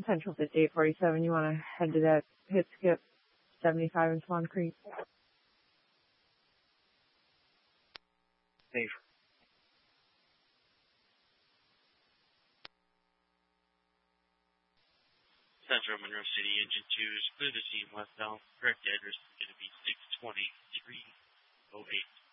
Central 5847. You want to head to that hit skip 75 in Swan Creek? Safe. Central Monroe City, Engine 2 is clear to scene westbound. Correct address is going to be 62308.